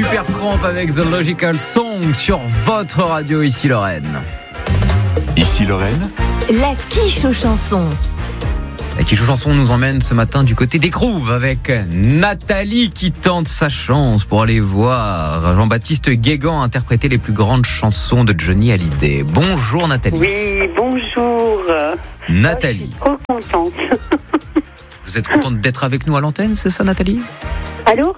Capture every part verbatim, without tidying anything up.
Supertramp avec The Logical Song sur votre radio, ici Lorraine. Ici Lorraine. La quiche aux chansons. La quiche aux chansons nous emmène ce matin du côté d'Écrouves avec Nathalie qui tente sa chance pour aller voir Jean-Baptiste Guégan interpréter les plus grandes chansons de Johnny Hallyday. Bonjour Nathalie. Oui, bonjour. Nathalie. Oh, je suis trop contente. Vous êtes contente d'être avec nous à l'antenne, c'est ça Nathalie ? Allô ?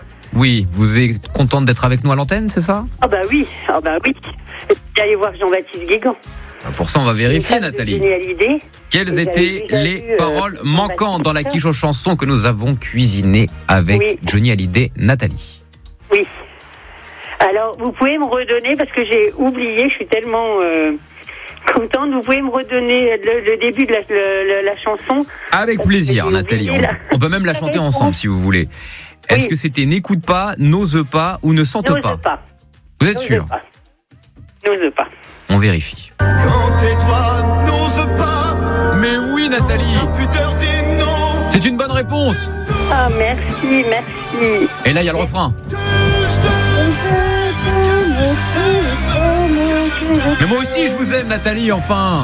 Oui, vous êtes contente d'être avec nous à l'antenne, c'est ça ? Ah bah oui, ah bah oui. J'allais voir Jean-Baptiste Guégan. Pour ça, on va vérifier, Nathalie. Quelles étaient les vu, paroles euh, manquantes dans la quiche aux chansons que nous avons cuisinées avec oui. Johnny Hallyday, Nathalie ? Oui. Alors, vous pouvez me redonner, parce que j'ai oublié, je suis tellement euh, contente, vous pouvez me redonner le, le début de la, le, la chanson ? Avec plaisir, Nathalie. On, on peut même la chanter ensemble, si vous voulez. Est-ce oui. que c'était n'écoute pas, n'ose pas ou ne sente n'ose pas, pas. Vous êtes n'ose sûr ? pas. N'ose pas. On vérifie. Quand tes doigts n'osent pas. Mais oui, Nathalie. C'est une bonne réponse. Ah, merci, merci. Et là, il y a le refrain. Mais moi aussi, je vous aime, Nathalie, enfin.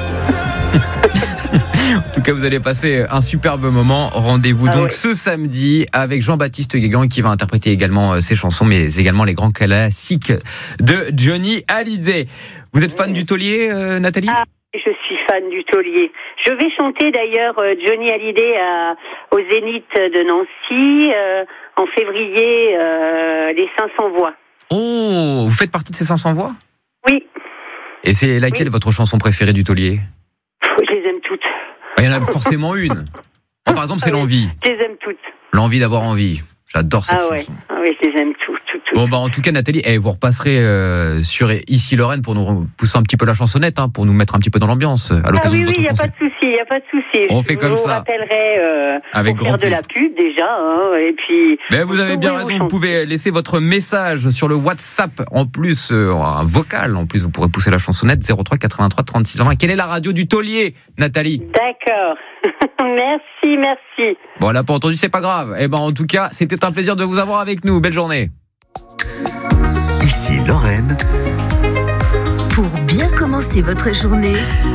En tout cas, vous allez passer un superbe moment. Rendez-vous ah donc ouais. ce samedi avec Jean-Baptiste Guégan qui va interpréter également ses chansons, mais également les grands classiques de Johnny Hallyday. Vous êtes fan du taulier, euh, Nathalie ? Ah, je suis fan du taulier. Je vais chanter d'ailleurs euh, Johnny Hallyday à, au Zénith de Nancy euh, en février, euh, les cinq cents voix. Oh, vous faites partie de ces cinq cents voix ? Oui. Et c'est laquelle oui. votre chanson préférée du taulier ? Je les aime toutes. Il y en a forcément une. Moi, par exemple, c'est ah oui, l'envie. Je les aime toutes. L'envie d'avoir envie. J'adore cette ah ouais. chanson. Ah oui, je les aime toutes. Tout, tout. Bon, bah, en tout cas, Nathalie, eh, vous repasserez euh, sur Ici Lorraine pour nous pousser un petit peu la chansonnette, hein, pour nous mettre un petit peu dans l'ambiance à l'occasion ah oui, de votre oui, concert. Ah oui, il n'y a pas de souci, il n'y a pas de souci. On fait je comme vous ça. Je vous rappellerai euh, Avec pour grand faire plaisir. de la pub déjà. Hein, et puis, mais vous avez bien raison, vous pouvez laisser votre message sur le WhatsApp, en plus, euh, un vocal, en plus, vous pourrez pousser la chansonnette zéro trois quatre-vingt-trois trente-six vingt. Quelle est la radio du taulier, Nathalie ? D'accord. Merci, merci. Bon, on l'a pas entendu, c'est pas grave. Eh ben, en tout cas, c'était un plaisir de vous avoir avec nous. Belle journée. Ici Lorraine. Pour bien commencer votre journée.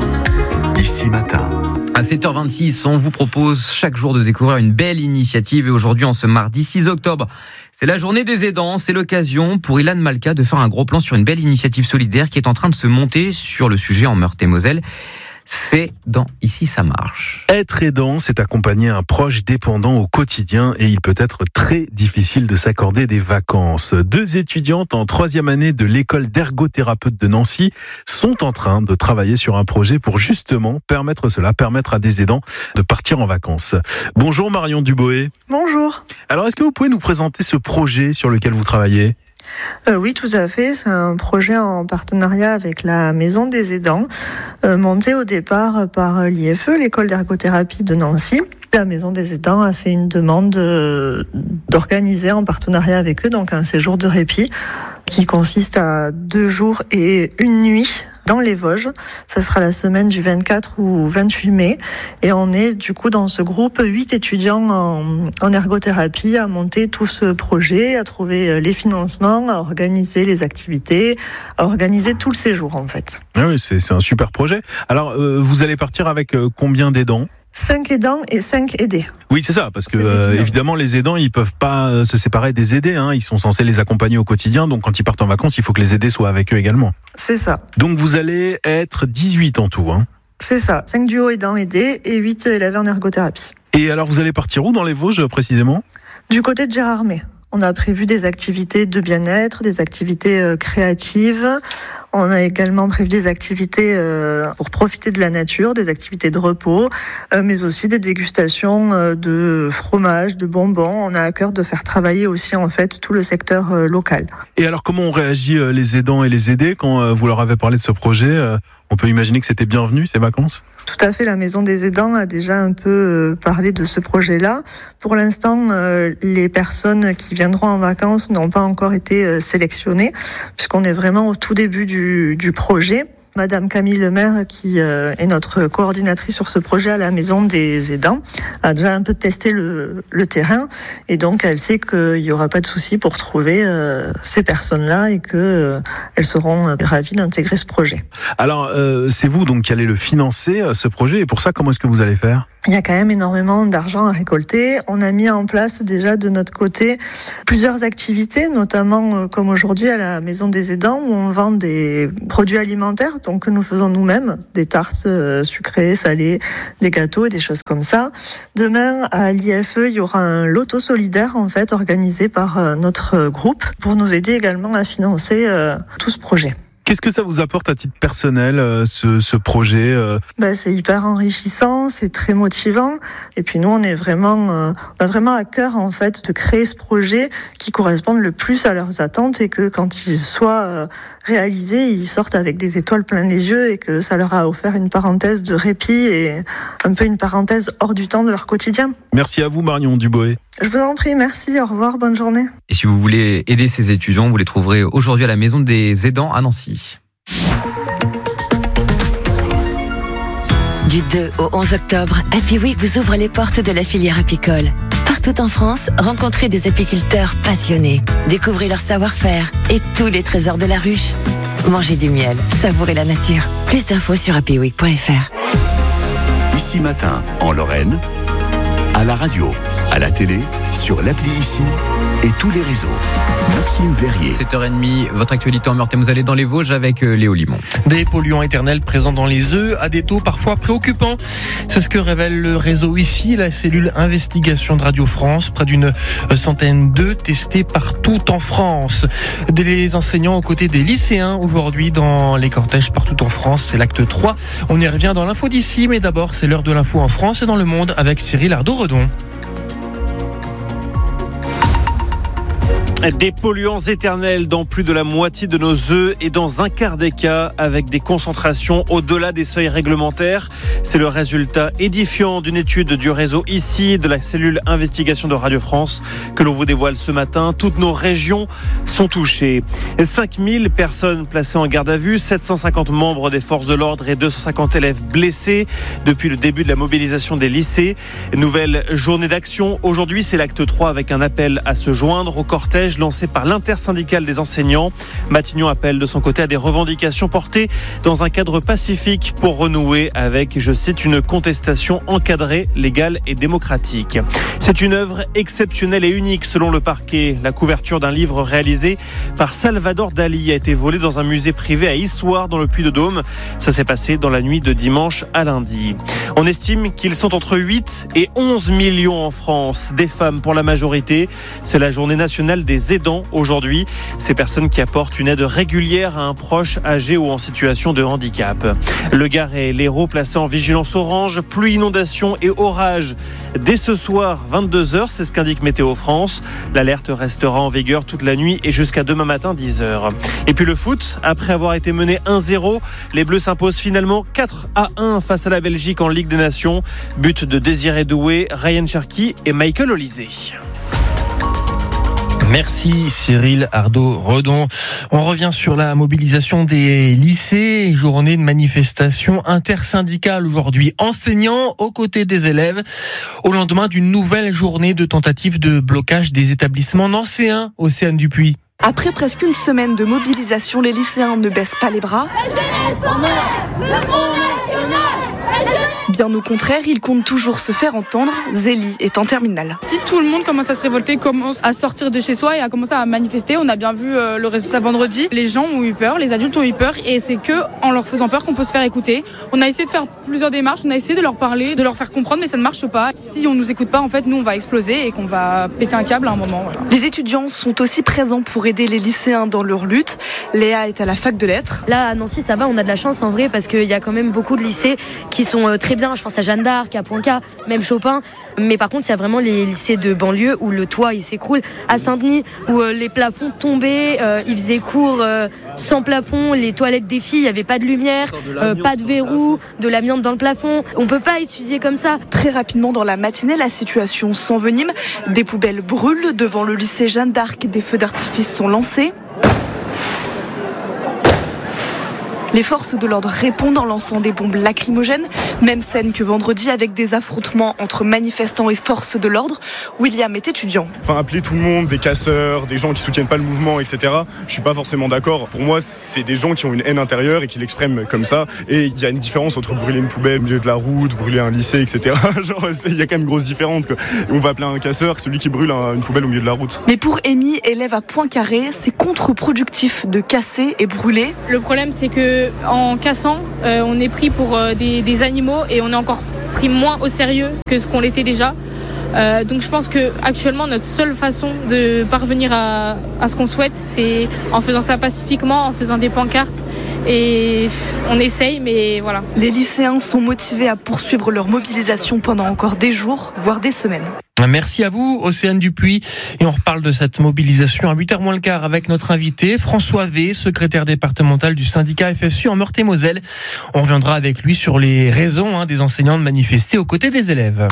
Ici Matin. À sept heures vingt-six, on vous propose chaque jour de découvrir une belle initiative. Et aujourd'hui, en ce mardi six octobre, c'est la journée des aidants. C'est l'occasion pour Ilan Malka de faire un gros plan sur une belle initiative solidaire qui est en train de se monter sur le sujet en Meurthe-et-Moselle. C'est dans Ici ça marche. Être aidant, c'est accompagner un proche dépendant au quotidien et il peut être très difficile de s'accorder des vacances. Deux étudiantes en troisième année de l'école d'ergothérapeute de Nancy sont en train de travailler sur un projet pour justement permettre cela, permettre à des aidants de partir en vacances. Bonjour Marion Duboé. Bonjour. Alors est-ce que vous pouvez nous présenter ce projet sur lequel vous travaillez ? Euh, oui, tout à fait. C'est un projet en partenariat avec la Maison des aidants, euh, monté au départ par l'I F E, l'école d'ergothérapie de Nancy. La Maison des aidants a fait une demande euh, d'organiser en partenariat avec eux donc un séjour de répit qui consiste à deux jours et une nuit dans les Vosges. Ça sera la semaine du vingt-quatre ou vingt-huit mai. Et on est du coup dans ce groupe huit étudiants en, en ergothérapie à monter tout ce projet, à trouver les financements, à organiser les activités, à organiser tout le séjour en fait. Ah oui, c'est, c'est un super projet. Alors, euh, vous allez partir avec euh, combien d'aidants ? Cinq aidants et cinq aidés. Oui, c'est ça, parce que euh, évidemment les aidants, ils peuvent pas euh, se séparer des aidés, hein. Ils sont censés les accompagner au quotidien, donc quand ils partent en vacances, il faut que les aidés soient avec eux également. C'est ça. Donc vous allez être dix-huit en tout, hein. C'est ça, cinq duos aidants aidés et huit élèves en ergothérapie. Et alors vous allez partir où dans les Vosges précisément ? Du côté de Gérardmer. On a prévu des activités de bien-être, des activités euh, créatives. On a également prévu des activités euh, pour profiter de la nature, des activités de repos, euh, mais aussi des dégustations euh, de fromage, de bonbons. On a à cœur de faire travailler aussi en fait tout le secteur euh, local. Et alors comment ont réagi euh, les aidants et les aidés quand euh, vous leur avez parlé de ce projet euh, On peut imaginer que c'était bienvenu ces vacances ? Tout à fait, la Maison des aidants a déjà un peu euh, parlé de ce projet-là. Pour l'instant, euh, les personnes qui viendront en vacances n'ont pas encore été euh, sélectionnées, puisqu'on est vraiment au tout début du, du projet. Madame Camille Lemaire, qui euh, est notre coordinatrice sur ce projet à la Maison des Aidants, a déjà un peu testé le, le terrain et donc elle sait qu'il n'y aura pas de souci pour trouver euh, ces personnes-là et qu'elles euh, seront euh, ravies d'intégrer ce projet. Alors, euh, c'est vous donc qui allez le financer, euh, ce projet, et pour ça, comment est-ce que vous allez faire ? Il y a quand même énormément d'argent à récolter. On a mis en place déjà de notre côté plusieurs activités, notamment euh, comme aujourd'hui à la Maison des Aidants où on vend des produits alimentaires, donc que nous faisons nous-mêmes, des tartes euh, sucrées, salées, des gâteaux et des choses comme ça. Demain à l'I F E, il y aura un loto solidaire en fait organisé par euh, notre groupe pour nous aider également à financer euh, tout ce projet. Qu'est-ce que ça vous apporte à titre personnel, euh, ce, ce projet euh... ben, c'est hyper enrichissant, c'est très motivant. Et puis nous, on est vraiment, euh, on a vraiment à cœur en fait de créer ce projet qui corresponde le plus à leurs attentes et que quand il soit euh, réalisé, ils sortent avec des étoiles plein les yeux et que ça leur a offert une parenthèse de répit et un peu une parenthèse hors du temps de leur quotidien. Merci à vous Marion Duboé. Je vous en prie, merci, au revoir, bonne journée. Et si vous voulez aider ces étudiants, vous les trouverez aujourd'hui à la Maison des Aidants à Nancy. Du deux au onze octobre, Happy Week vous ouvre les portes de la filière apicole. Partout en France, rencontrez des apiculteurs passionnés. Découvrez leur savoir-faire et tous les trésors de la ruche. Mangez du miel, savourez la nature. Plus d'infos sur happy week point f r. Ici Matin, en Lorraine, à la radio, à la télé, sur l'appli Ici et tous les réseaux. Maxime Verrier. sept heures trente, votre actualité en Meurthe-et-Moselle dans les Vosges avec Léo Limon. Des polluants éternels présents dans les œufs à des taux parfois préoccupants. C'est ce que révèle le réseau Ici, la cellule investigation de Radio France. Près d'une centaine d'œufs testés partout en France. Des enseignants aux côtés des lycéens aujourd'hui dans les cortèges partout en France. C'est l'acte trois. On y revient dans l'info d'ici, mais d'abord c'est l'heure de l'info en France et dans le monde avec Cyril Ardo-Redon. Des polluants éternels dans plus de la moitié de nos œufs et dans un quart des cas avec des concentrations au-delà des seuils réglementaires. C'est le résultat édifiant d'une étude du réseau Ici, de la cellule investigation de Radio France que l'on vous dévoile ce matin. Toutes nos régions sont touchées. cinq mille personnes placées en garde à vue, sept cent cinquante membres des forces de l'ordre et deux cent cinquante élèves blessés depuis le début de la mobilisation des lycées. Nouvelle journée d'action. Aujourd'hui, c'est l'acte trois avec un appel à se joindre au cortège lancé par l'intersyndicale des enseignants. Matignon appelle de son côté à des revendications portées dans un cadre pacifique pour renouer avec, je cite, une contestation encadrée, légale et démocratique. C'est une œuvre exceptionnelle et unique selon le parquet. La couverture d'un livre réalisé par Salvador Dali a été volée dans un musée privé à Issoire dans le Puy-de-Dôme. Ça s'est passé dans la nuit de dimanche à lundi. On estime qu'ils sont entre huit et onze millions en France, des femmes pour la majorité. C'est la journée nationale des aidants aujourd'hui. Ces personnes qui apportent une aide régulière à un proche âgé ou en situation de handicap. Le Gard et l'Hérault placés en vigilance orange, pluie, inondation et orage. Dès ce soir, vingt-deux heures, c'est ce qu'indique Météo France. L'alerte restera en vigueur toute la nuit et jusqu'à demain matin, dix heures. Et puis le foot, après avoir été mené un zéro, les Bleus s'imposent finalement quatre à un face à la Belgique en Ligue des Nations. But de Désiré Doué, Ryan Cherki et Michael Olysée. Merci Cyril Ardo-Redon. On revient sur la mobilisation des lycées, journée de manifestation intersyndicale aujourd'hui. Enseignants aux côtés des élèves au lendemain d'une nouvelle journée de tentative de blocage des établissements nancéens au Océane du Puy. Après presque une semaine de mobilisation, les lycéens ne baissent pas les bras. Bien au contraire, ils comptent toujours se faire entendre. Zélie est en terminale. Si tout le monde commence à se révolter, commence à sortir de chez soi et à commencer à manifester, on a bien vu euh, le résultat vendredi. Les gens ont eu peur, les adultes ont eu peur et c'est que en leur faisant peur qu'on peut se faire écouter. On a essayé de faire plusieurs démarches, on a essayé de leur parler, de leur faire comprendre, mais ça ne marche pas. Si on nous écoute pas, en fait, nous on va exploser et qu'on va péter un câble à un moment. Voilà. Les étudiants sont aussi présents pour aider les lycéens dans leur lutte. Léa est à la fac de lettres. Là à Nancy, ça va, on a de la chance en vrai parce qu'il y a quand même beaucoup de lycées qui sont euh, très bien. Je pense à Jeanne d'Arc, à Poincaré, même Chopin. Mais par contre, il y a vraiment les lycées de banlieue où le toit il s'écroule. À Saint-Denis, où euh, les plafonds tombaient, euh, ils faisaient cours euh, sans plafond. Les toilettes des filles, il n'y avait pas de lumière, euh, pas de verrou, de l'amiante dans le plafond. On ne peut pas étudier comme ça. Très rapidement dans la matinée, la situation s'envenime. Des poubelles brûlent devant le lycée Jeanne d'Arc. Des feux d'artifice sont lancés. Les forces de l'ordre répondent en lançant des bombes lacrymogènes. Même scène que vendredi avec des affrontements entre manifestants et forces de l'ordre. William est étudiant. Enfin, appeler tout le monde des casseurs, des gens qui soutiennent pas le mouvement, et cetera. Je suis pas forcément d'accord. Pour moi, c'est des gens qui ont une haine intérieure et qui l'expriment comme ça. Et il y a une différence entre brûler une poubelle au milieu de la route, brûler un lycée, et cetera. Genre, il y a quand même une grosse différence, quoi. On va appeler un casseur celui qui brûle un, une poubelle au milieu de la route. Mais pour Amy, élève à Poincaré, c'est contre-productif de casser et brûler. Le problème, c'est que en cassant, euh, on est pris pour euh, des, des animaux et on est encore pris moins au sérieux que ce qu'on l'était déjà. Euh, donc je pense que actuellement notre seule façon de parvenir à, à ce qu'on souhaite, c'est en faisant ça pacifiquement, en faisant des pancartes. Et on essaye, mais voilà. Les lycéens sont motivés à poursuivre leur mobilisation pendant encore des jours, voire des semaines. Merci à vous, Océane Dupuis. Et on reparle de cette mobilisation à huit heures moins le quart avec notre invité, François V, secrétaire départemental du syndicat F S U en Meurthe-et-Moselle. On reviendra avec lui sur les raisons hein, des enseignants de manifester aux côtés des élèves.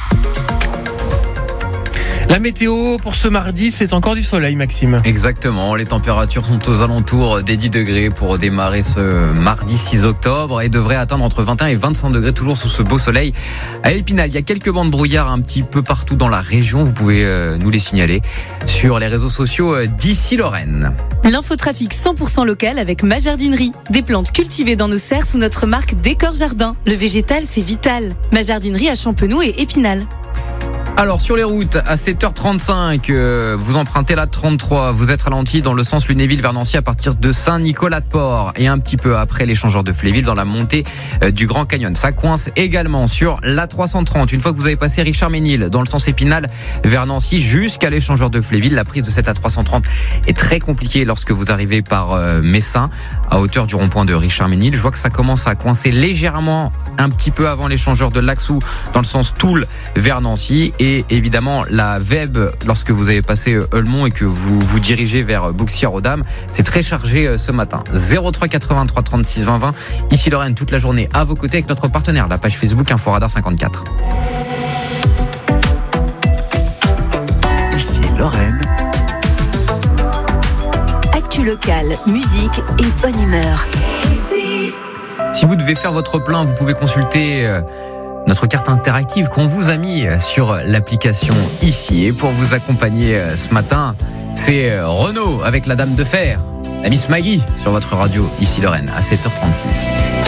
La météo pour ce mardi, c'est encore du soleil, Maxime. Exactement, les températures sont aux alentours des dix degrés pour démarrer ce mardi six octobre et devraient atteindre entre vingt et un et vingt-cinq degrés toujours sous ce beau soleil. À Épinal, il y a quelques bancs de brouillard un petit peu partout dans la région, vous pouvez nous les signaler sur les réseaux sociaux d'ici Lorraine. L'infotrafic cent pour cent local avec Ma Jardinerie. Des plantes cultivées dans nos serres sous notre marque Décor Jardin. Le végétal, c'est vital. Ma Jardinerie à Champenoux et Épinal. Alors sur les routes, à sept heures trente-cinq, euh, vous empruntez la trente-trois, vous êtes ralenti dans le sens Lunéville vers Nancy à partir de Saint-Nicolas-de-Port et un petit peu après l'échangeur de Fléville dans la montée euh, du Grand Canyon. Ça coince également sur la trois cent trente. Une fois que vous avez passé Richard-Ménil dans le sens Épinal vers Nancy jusqu'à l'échangeur de Fléville, la prise de cette A trois cent trente est très compliquée lorsque vous arrivez par euh, Messin à hauteur du rond-point de Richard-Ménil. Je vois que ça commence à coincer légèrement un petit peu avant l'échangeur de Laxou dans le sens Toul vers Nancy. Et évidemment, la Veb, lorsque vous avez passé Eulmont et que vous vous dirigez vers Bouxières-aux-Dames, c'est très chargé ce matin. zéro trois quatre-vingt-trois trente-six vingt vingt. Ici Lorraine, toute la journée à vos côtés avec notre partenaire, la page Facebook Inforadar cinquante-quatre. Ici Lorraine. Actu locale, musique et bonne humeur. Si vous devez faire votre plein, vous pouvez consulter notre carte interactive qu'on vous a mis sur l'application ici. Et pour vous accompagner ce matin, c'est Renaud avec la Dame de Fer, la Miss Maggie sur votre radio ici Lorraine à sept heures trente-six.